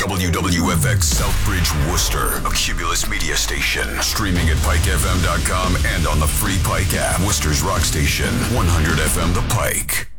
WWFX Southbridge, Worcester, a Cumulus media station. Streaming at PikeFM.com and on the free Pike app. Worcester's rock station, 100 FM The Pike.